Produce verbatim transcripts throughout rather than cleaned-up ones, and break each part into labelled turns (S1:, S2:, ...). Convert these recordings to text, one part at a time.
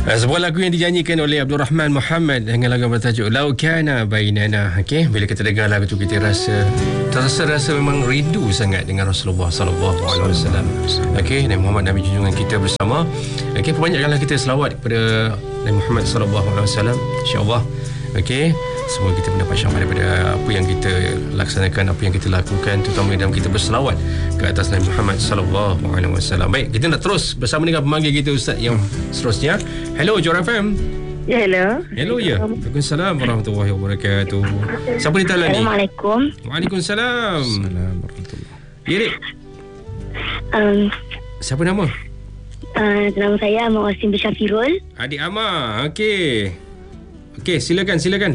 S1: Sebuah lagu yang dinyanyikan oleh Abdul Rahman Muhammad dengan lagu bertajuk Lau Kana Bainana. Okey, bila kita dengar lagu tu kita rasa terasa rasa memang rindu sangat dengan Rasulullah sallallahu alaihi wasallam. Okey, Nabi Muhammad Nabi junjungan kita bersama. Okey, perbanyakkanlah kita selawat kepada Nabi Muhammad sallallahu alaihi wasallam insya-Allah. Okey, semoga kita mendapat syafaat daripada apa yang kita laksanakan, apa yang kita lakukan, terutama dalam kita berselawat ke atas Nabi Muhammad sallallahu alaihi wasallam. Baik, kita nak terus bersama dengan pemanggil kita Ustaz yang seterusnya. Hello Johor F M.
S2: Ya, hello.
S1: Hello ya. Waalaikumsalam warahmatullahi wabarakatuh. Siapa di talian ni?
S2: Assalamualaikum.
S1: Waalaikumsalam.
S3: Assalamualaikum warahmatullahi.
S1: Ya, Dik.
S2: Um,
S1: Siapa nama?
S2: uh, nama saya Ahmad Wasim Syafirul.
S1: Adik Amar. Okey. Okey, silakan silakan.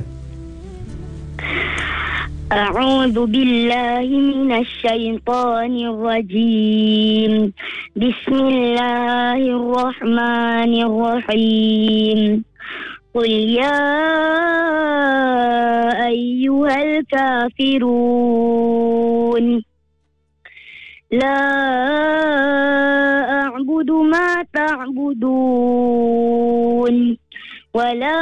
S2: A'udzu billahi minasy syaithanir rajim. Bismillahirrahmanirrahim. Qul ya ayyuhal kafirun la a'budu ma ta'budun wala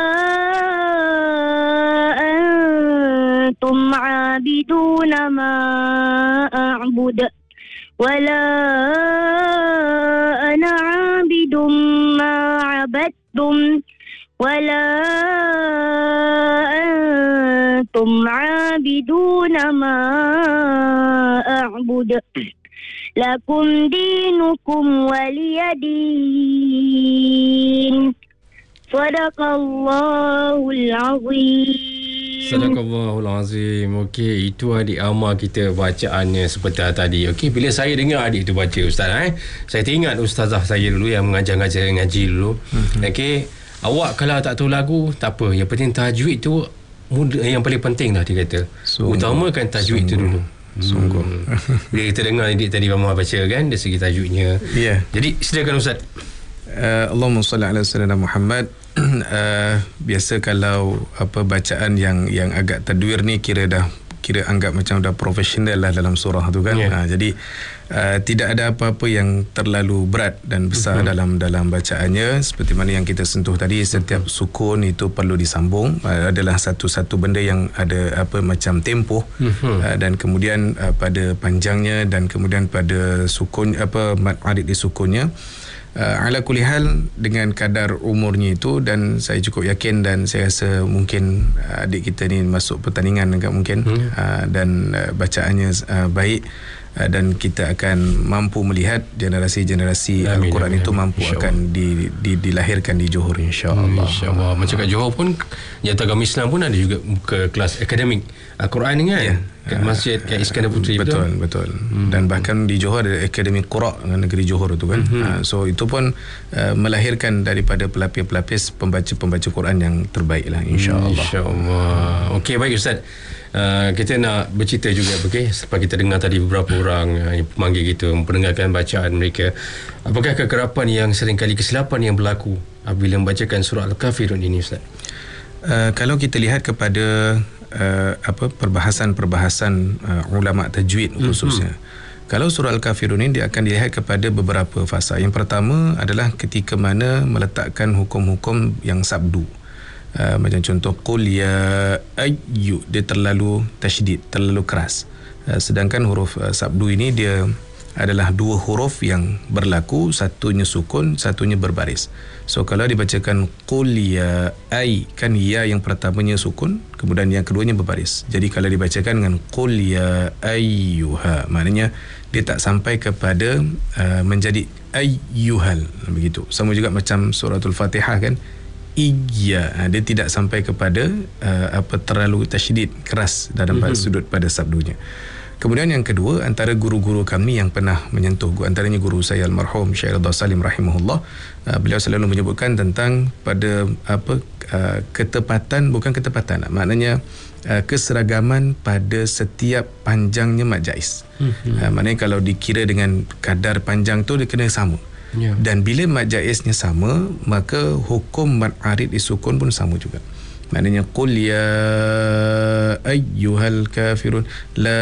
S2: antum 'abiduna ma a'bud wala ana 'abidum ma 'abadtum wala antum 'abiduna ma a'bud lakum dinukum waliyadin. Sadaqallahul azim.
S1: Sadaqallahul azim. Okey, itu adik Amar kita bacaannya seperti tadi. Okey, bila saya dengar adik tu baca Ustaz eh, saya teringat ustazah saya dulu yang mengajar-ngajar ngaji dulu. Mm-hmm. Okey, awak kalau tak tahu lagu tak apa, yang penting tajwid tu mudah, yang paling penting lah dia kata. Sungguh. Utamakan tajwid Sungguh. tu dulu.
S3: Sungguh.
S1: Hmm. Bila kita dengar adik tadi Amar baca kan dari segi tajwidnya.
S3: Ya. Yeah.
S1: Jadi silakan Ustaz.
S3: Uh, Allahumma salli ala sayyidina Muhammad. Uh, biasa kalau apa bacaan yang yang agak tadwir ni kira dah kira anggap macam dah profesional lah dalam surah tu kan. Yeah. Uh, jadi uh, tidak ada apa-apa yang terlalu berat dan besar uh-huh. dalam dalam bacaannya. Seperti mana yang kita sentuh tadi, setiap uh-huh. sukun itu perlu disambung. Uh, adalah satu-satu benda yang ada apa macam tempoh uh-huh. uh, dan kemudian uh, pada panjangnya dan kemudian pada sukun apa mad arid di sukunnya. Uh, ala kulli hal dengan kadar umurnya itu, dan saya cukup yakin dan saya rasa mungkin uh, adik kita ni masuk pertandingan agak mungkin hmm. uh, dan uh, bacaannya uh, baik uh, dan kita akan mampu melihat generasi-generasi amin, Al-Quran amin, itu amin. mampu akan di, di, dilahirkan di Johor insya-Allah.
S1: Insya-Allah. Macam kat Johor pun Jabatan Agama Islam pun ada juga buka kelas akademik Al-Quran ni kan. Ya. Kat masjid kat Iskandar Puteri,
S3: betul betul, betul. Hmm. Dan bahkan di Johor ada Akademi Qura negeri Johor tu kan. Hmm. Uh, so itu pun uh, melahirkan daripada pelapis-pelapis pembaca-pembaca Quran yang terbaik lah insya-Allah.
S1: Insya-Allah. Okey, baik Ustaz. Uh, kita nak bercerita juga okey, sebab kita dengar tadi beberapa orang uh, yang pemanggil kita mendengarkan bacaan mereka. Apakah kekerapan yang seringkali kesilapan yang berlaku apabila membacakan surah Al-Kafirun ini Ustaz?
S3: Uh, kalau kita lihat kepada uh, apa perbahasan-perbahasan uh, ulama tajwid khususnya. Mm-hmm. Kalau surah Al-Kafirun ini dia akan dilihat kepada beberapa fasa. Yang pertama adalah ketika mana meletakkan hukum-hukum yang sabdu. Uh, macam contoh qul ya ayyu, dia terlalu tasydid, terlalu keras. Uh, sedangkan huruf uh, sabdu ini dia adalah dua huruf yang berlaku, satunya sukun, satunya berbaris. So kalau dibacakan qul ya ay, kan ya yang pertamanya sukun, kemudian yang keduanya berbaris. Jadi kalau dibacakan dengan qul ya ayyuha, maknanya dia tak sampai kepada uh, menjadi ayyuhal, begitu. Sama juga macam suratul Fatihah kan, iya, dia tidak sampai kepada uh, apa terlalu tasydid keras dalam mm-hmm. sudut pada sabdunya. Kemudian yang kedua, antara guru-guru kami yang pernah menyentuh, antaranya guru saya almarhum Syekh Ridha Salim rahimahullah, uh, beliau selalu menyebutkan tentang pada apa uh, ketepatan, bukan ketepatan, maknanya uh, keseragaman pada setiap panjangnya mad jaiz. Mm-hmm. Uh, maknanya kalau dikira dengan kadar panjang tu dia kena sama. Yeah. Dan bila mad jaiznya sama, maka hukum mad arid disukun pun sama juga. Maknanya qul ya ayyuhal kafirun la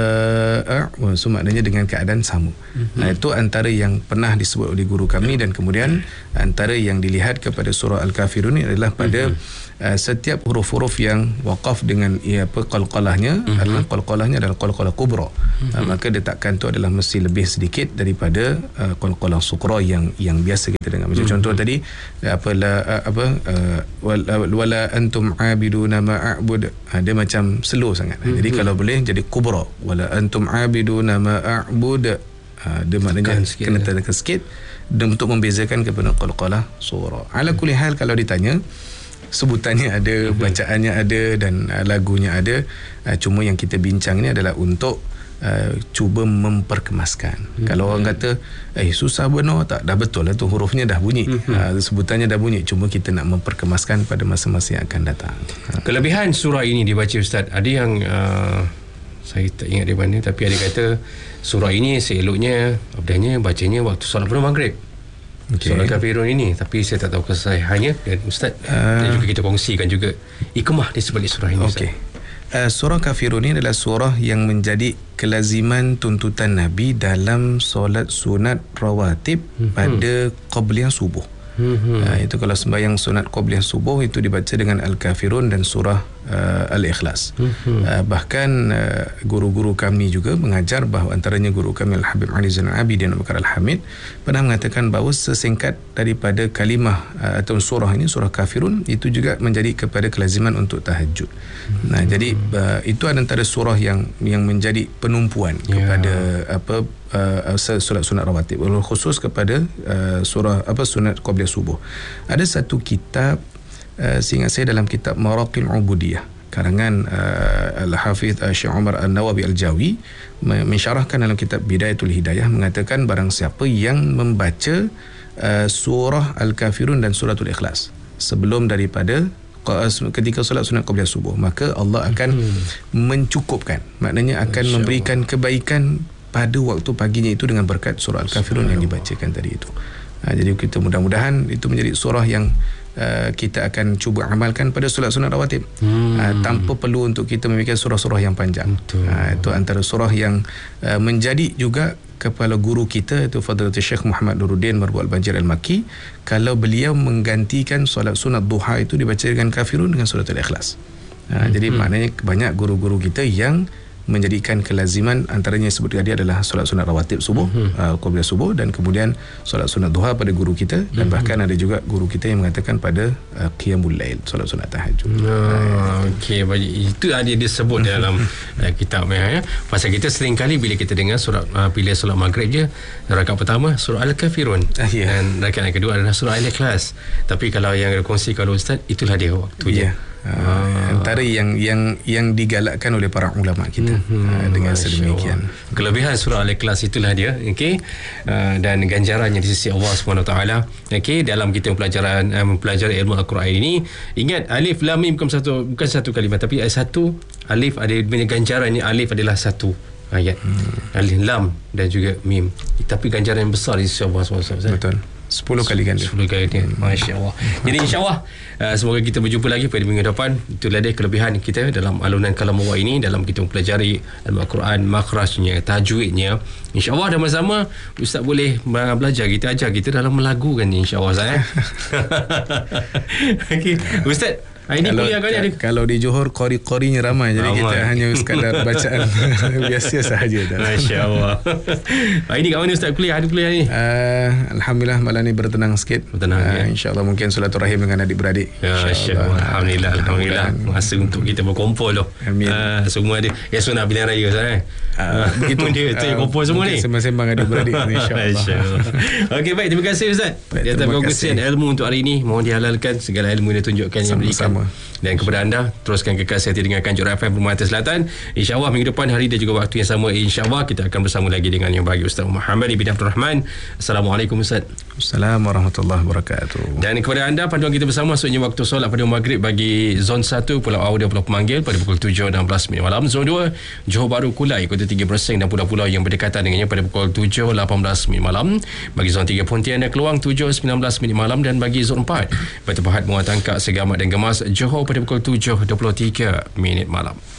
S3: a'budu. So maknanya dengan keadaan sama. Mm-hmm. Nah, itu antara yang pernah disebut oleh guru kami, dan kemudian antara yang dilihat kepada surah Al-Kafirun ini adalah pada mm-hmm. uh, setiap huruf-huruf yang waqaf dengan ya, apa qalqalahnya, mm-hmm. adalah qalqalahnya adalah qalqalah kubra. Mm-hmm. Uh, maka detakkan tu adalah mesti lebih sedikit daripada uh, qalqalah sughra yang yang biasa kita dengar. Macam mm-hmm. contoh tadi apa la apa uh, wala, wala antum abiduna ma a'bud, ada macam slow sangat. Mm-hmm. Jadi kalau boleh jadi kubra, wala antum abiduna ma a'bud, uh, dia maknanya kena tekan sikit dan untuk membezakan kepada qalqalah sughra. Ala kulli hal, kalau ditanya sebutannya ada, bacaannya ada, dan uh, lagunya ada, uh, cuma yang kita bincang ni adalah untuk Uh, cuba memperkemaskan. Hmm. Kalau orang kata eh susah benar, tak, dah betul lah tu, hurufnya dah bunyi, hmm. uh, sebutannya dah bunyi, cuma kita nak memperkemaskan pada masa-masa yang akan datang.
S1: Kelebihan surah ini dibaca, Ustaz, ada yang uh, saya tak ingat di mana, tapi ada kata surah ini seeloknya abdahnya bacanya waktu solat pada maghrib. Okay. Surah Al-Kafirun ini, tapi saya tak tahu kesahihannya, dan Ustaz uh, dan juga kita kongsikan juga hikmah di sebalik surah ini. Okey.
S3: Uh, surah Kafirun ini adalah surah yang menjadi kelaziman tuntutan Nabi dalam solat sunat rawatib mm-hmm. pada qabliyah subuh. Mm-hmm. Uh, itu kalau sembahyang sunat qabliyah subuh itu dibaca dengan Al-Kafirun dan surah uh, Al-Ikhlas. Mm-hmm. Uh, bahkan uh, guru-guru kami juga mengajar bahawa antaranya guru kami Al-Habib Ali Zainal Abidin Al-Bakar Al-Hamid pernah mengatakan bahawa sesingkat daripada kalimah uh, atau surah ini, surah Kafirun, itu juga menjadi kepada kelaziman untuk tahajud. Mm-hmm. Nah, jadi uh, itu antara surah yang yang menjadi penumpuan yeah. kepada apa Uh, solat sunat rawatib, khusus kepada uh, surah apa sunat qabliyah subuh. Ada satu kitab uh, seingat saya dalam kitab Maraqil Ubudiyah karangan uh, Al-Hafidh uh, Syekh Umar An-Nawawi Al-Jawi mensyarahkan dalam kitab Bidayatul Hidayah, mengatakan barang siapa yang membaca uh, surah Al-Kafirun dan suratul Ikhlas sebelum daripada ketika solat sunat qabliyah subuh, maka Allah akan hmm. mencukupkan, maknanya akan Masya memberikan Allah. kebaikan pada waktu paginya itu dengan berkat surah Al-Kafirun yang dibacakan tadi itu. Ha, jadi kita mudah-mudahan itu menjadi surah yang uh, kita akan cuba amalkan pada solat sunat rawatib, hmm. uh, tanpa perlu untuk kita memikirkan surah-surah yang panjang. Ha, itu antara surah yang uh, menjadi juga kepala guru kita, itu Fadilatul Syekh Muhammad Nuruddin Marbu Al-Banjir Al-Makki, kalau beliau menggantikan solat sunat duha itu dibaca dengan Kafirun dengan surat Al-Ikhlas. Ha, hmm. Jadi maknanya banyak guru-guru kita yang menjadikan kelaziman, antaranya sebut tadi adalah solat sunat rawatib subuh, mm-hmm. uh, qabliyah subuh, dan kemudian solat sunat duha pada guru kita, dan mm-hmm. bahkan ada juga guru kita yang mengatakan pada uh, qiyamul lail, solat sunat tahajud.
S1: Oh, okey, itu ada disebut dalam uh, kitab ya. Pasal kita sering kali bila kita dengar surat uh, pilih solat maghrib je, rakaat pertama surah Al-Kafirun, uh, yeah. dan rakaat yang kedua adalah surah Al-Ikhlas. Tapi kalau yang kongsi kalau ustaz, itulah dia waktunya. Yeah.
S3: Uh, antara yang yang yang digalakkan oleh para ulama kita hmm, uh, dengan sedemikian.
S1: Kelebihan surah Al-Ikhlas itulah dia, okey, uh, dan ganjarannya di sisi Allah Subhanahu Wa Taala. Okey, dalam kita pelajaran uh, mempelajari ilmu Al-Quran ini, ingat alif lam mim bukan satu bukan satu kalimah, tapi ada satu alif, ada punya ganjarannya. Alif adalah satu ayat, hmm. alif lam dan juga mim, tapi ganjaran yang besar di sisi Allah Subhanahu Wa Taala. Betul. sepuluh kali ganda. sepuluh kali ganda. Masya-Allah. Jadi insya-Allah uh, semoga kita berjumpa lagi pada minggu depan. Itulah dia kelebihan kita dalam alunan kalam Allah ini, dalam kita mempelajari Al-Quran, makhrajnya, tajwidnya. Insya-Allah dan bersama ustaz boleh belajar, kita ajar kita dalam melagukan ni insya-Allah saya. Okey, ustaz, ini
S3: kalau,
S1: kuliah kali ada.
S3: Kalau di Johor qari-qarinya ramai, jadi ramai. Kita hanya sekadar bacaan biasa sahaja.
S1: Masya-Allah. Ini kat mana ustaz kuliah? Ada kuliah ni?
S3: Uh, Alhamdulillah malam ni bertenang sikit.
S1: Bertenang. Uh, ya.
S3: Insya-Allah mungkin silaturahim dengan adik-beradik.
S1: Ya, insya-Allah. Alhamdulillah, alhamdulillah. Masa untuk kita berkumpul loh. Amin. Uh, semua ada. Ya sunnah pilihan raya saya. Uh, begitu dia uh, kumpul semua ni.
S3: Sembang-sembang adik-beradik insya-Allah.
S1: Insya-Allah. Okey, baik, terima kasih ustaz. Di atas perkongsian ilmu untuk hari ini. Mohon dihalalkan segala ilmu yang ditunjukkan yang berikan. Dan kepada anda, teruskan kekal setia dengarkan Jura F M Permata Selatan. InsyaAllah minggu depan hari dan juga waktu yang sama, InsyaAllah kita akan bersama lagi dengan yang bagi Ustaz Muhammad bin Abdul Rahman. Assalamualaikum Ustaz.
S3: Assalamualaikum warahmatullahi wabarakatuh.
S1: Dan kepada anda, panduan kita bersama maksudnya waktu solat pada maghrib bagi zon satu Pulau Awda Pulau Pemanggil pada pukul tujuh enam belas minit malam. Zon dua Johor Bahru Kulai Kota tiga bersaing dan pulau-pulau yang berdekatan dengannya pada pukul tujuh lapan belas minit malam. Bagi zon tiga Pontianak Keluang tujuh sembilan belas minit malam, dan bagi zon empat Batu Pahat, Muara Tangkak, Segamat dan Gemas Johor pada pukul tujuh dua puluh tiga minit malam.